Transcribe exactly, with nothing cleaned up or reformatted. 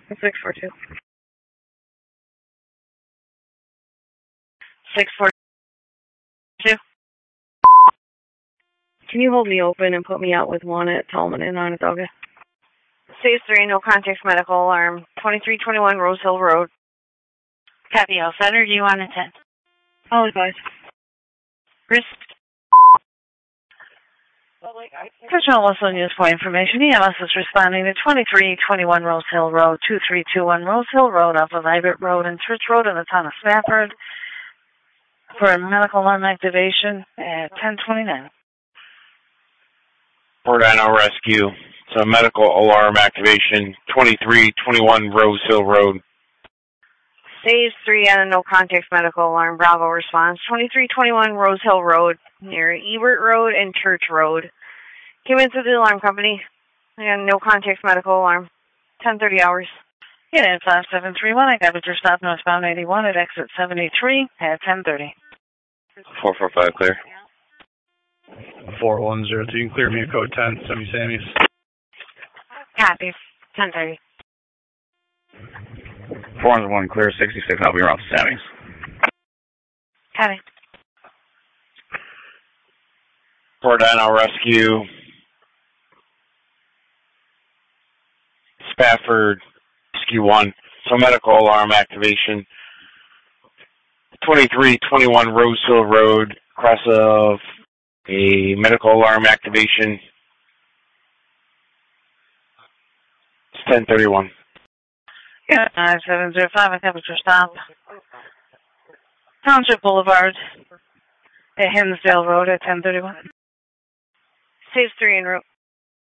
six four two. six four two. Can you hold me open and put me out with one at Tallman in Onondaga? Stage three, no context medical alarm, twenty-three twenty-one Rose Hill Road. Copy, all set, or do you want to attend? All advised. Risk. Central Westland News for information. E M S is responding to twenty-three twenty-one Rose Hill Road, two three two one Rose Hill Road off of Ibert Road and Church Road in the town of Spafford for a medical alarm activation at ten twenty-nine. Port Dino Rescue. So medical alarm activation, twenty-three twenty-one Rose Hill Road. Stage three on a no context medical alarm. Bravo response. twenty-three twenty-one Rose Hill Road near Ebert Road and Church Road. Came into the alarm company. And no context medical alarm. ten thirty hours. Unit five seven three one. I got your stop northbound eighty-one at exit seventy-three at ten thirty. four four five clear. four one zero two, clear view code ten, Semi Sammy's. Copy. ten thirty. four one one clear, sixty-six, I'll be around Sammy's. Copy. Port Dino Rescue. Spafford Rescue one. So medical alarm activation. twenty-three twenty-one Rose Hill Road, cross of a medical alarm activation. It's ten thirty-one. Yeah, nine seven zero five, I covered your stop. Township Boulevard at Hinsdale Road at ten thirty-one. Stage three en route.